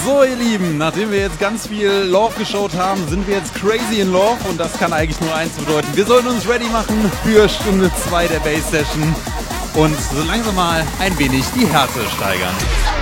So ihr Lieben, nachdem wir jetzt ganz viel Love geschaut haben, sind wir jetzt crazy in Love und das kann eigentlich nur eins bedeuten. Wir sollten uns ready machen für Stunde 2 der Bass Session und so langsam mal ein wenig die Härte steigern.